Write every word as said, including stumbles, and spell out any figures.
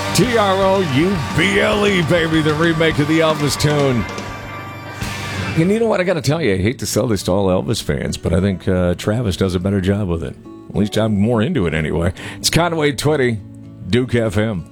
T R O U B L E, baby, the remake of the Elvis tune. And you know what? I got to tell you, I hate to sell this to all Elvis fans, but I think uh, Travis does a better job with it. At least I'm more into it anyway. It's Conway Twitty, Duke F M.